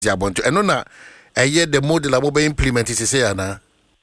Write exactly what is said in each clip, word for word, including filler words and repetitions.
Diabonto. And no, I hear the model about implement is say ana.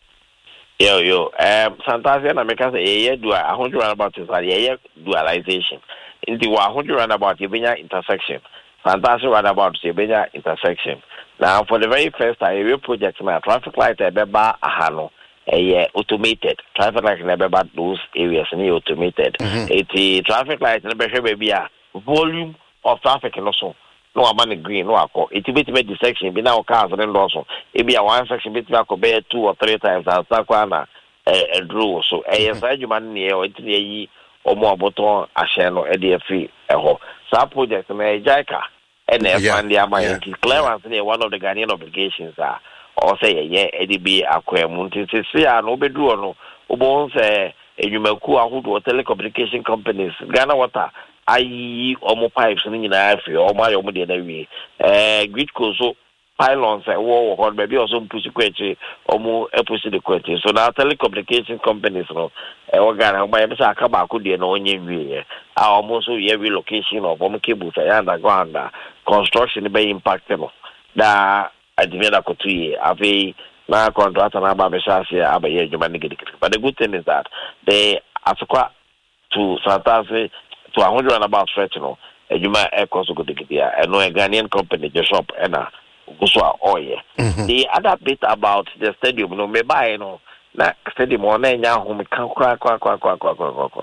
Yo yo, um, Santasia na meka say yeah do a hundred roundabout is a yeah dualization. In the one hundred roundabout you benya intersection. Santasia roundabout you benya intersection. Now for the very first time we project my traffic light e beba ahano. Eh automated traffic light na beba those areas ni automated. It traffic light na be baby a volume of traffic no so. No amani green no akọ it be the section be now cars and also it be a one section be to be two or three times as na eh draw so eh say human ne o it yi omo aboton ahye no e dey free e ho sa project na ejaika e na e fan dia man clearance ne one of the Ghanaian obligations are or say yeah e dey be akwemu nti se ya no be duro no obo say enyumaku ahodo telecommunication companies Ghana Water ayi omo pipes ni nyina afi omo ayo mo de na wi eh gridco so pylons e wo wo baby also push kwetche omo e push the kwetche so now telecommunication companies no e wo Ghana omo e bisa aka ba ko de na onye wi a omo so ye relocation of omo cables e underground construction be impact no da adivela ko tuye ave na contractor na ba be shase abaye juma ni gidi but the good thing is that they atakwa to Santasia to one hundred about stretch no ejuma e koso go digidia e no a Ghanaian company the shop e na guswa oye the other bit about the stadium no me buy no na stadium on na nya ho me kan kwa kwa kwa kwa kwa kwa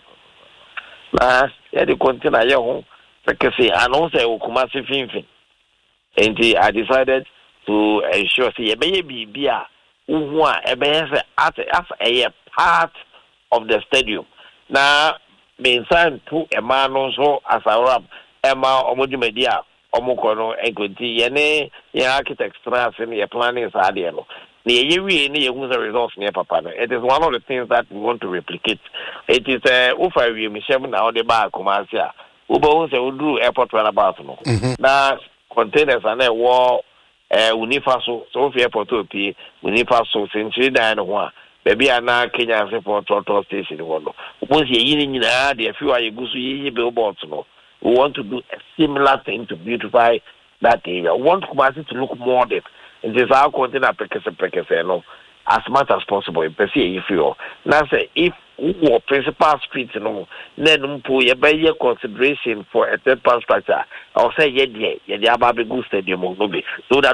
na ya di container ye ho because announce e okuma se finfin and I decided to ensure say e be bibia uhu a e be say at as a part of the stadium na me sign to a man so as a rap Emma Omojumedia Omokono Equity Yene ya architect stress in your planning Sadiano. Near you any results near Papa. It is one of the things that we want to replicate. It is a Ufa Michelle now the bar commercia. Ubo say we do airport runabout no. Now containers and a war uh Unifaso so airport to P Unifaso century nine one. Baby ana Kenya Airport Total Station one. Once you in the few are go to billboards no. We want to do a similar thing to beautify that area. We want Kumasi to look modern. It is our container prekese prekese no as much as possible. If you feel now say if we principal street no then mpo ye be consideration for a third part structure. I'll say yeah yeah yeah the Ababe Stadium no be so that